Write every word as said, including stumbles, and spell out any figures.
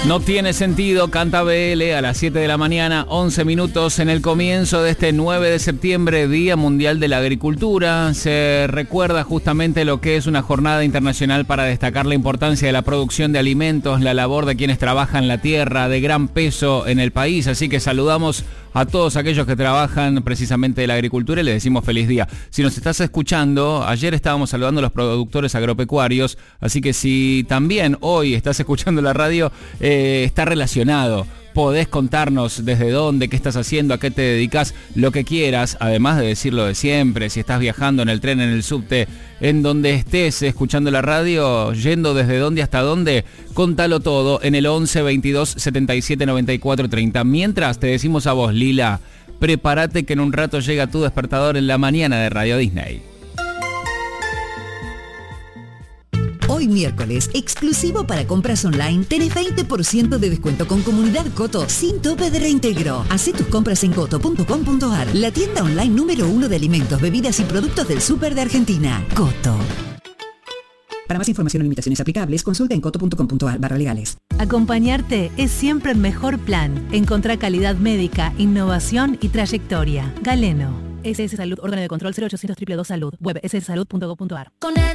No tiene sentido, canta B L a las siete de la mañana, once minutos en el comienzo de este nueve de septiembre, Día Mundial de la Agricultura. Se recuerda justamente lo que es una jornada internacional para destacar la importancia de la producción de alimentos, la labor de quienes trabajan la tierra, de gran peso en el país. Así que saludamos a todos aquellos que trabajan precisamente de la agricultura y les decimos feliz día. Si nos estás escuchando, ayer estábamos saludando a los productores agropecuarios, así que si también hoy estás escuchando la radio, eh, está relacionado. Podés contarnos desde dónde, qué estás haciendo, a qué te dedicas, lo que quieras, además de decirlo de siempre. Si estás viajando en el tren, en el subte, en donde estés escuchando la radio, yendo desde dónde hasta dónde, contalo todo en el once veintidós setenta y siete noventa y cuatro treinta. Mientras te decimos a vos, Lila, prepárate que en un rato llega tu despertador en la mañana de Radio Disney. Hoy miércoles, exclusivo para compras online, tenés veinte por ciento de descuento con Comunidad Coto sin tope de reintegro. Hacé tus compras en coto punto com punto ar, la tienda online número uno de alimentos, bebidas y productos del súper de Argentina. Coto. Para más información o limitaciones aplicables, consulta en coto punto com punto ar barra legales. Acompañarte es siempre el mejor plan. Encontrá calidad médica, innovación y trayectoria. Galeno. S S Salud, órgano de control cero ochocientos dos dos dos Salud. Web esse esse salud punto gob punto ar.